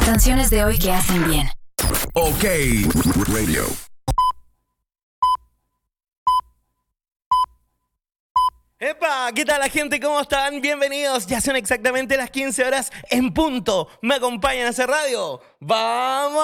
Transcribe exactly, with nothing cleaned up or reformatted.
Canciones de hoy que hacen bien. OK Radio. ¡Epa! ¿Qué tal la gente? ¿Cómo están? Bienvenidos. Ya son exactamente las quince horas en punto. ¿Me acompañan a hacer radio? ¡Vamos!